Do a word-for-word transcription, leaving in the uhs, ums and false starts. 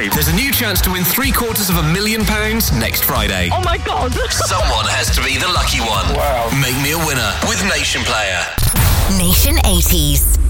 five. There's a new chance to win three quarters of a million pounds next Friday. Oh my God. Someone has to be the lucky one. Wow. Make me a winner with Nation Player. Nation eighties.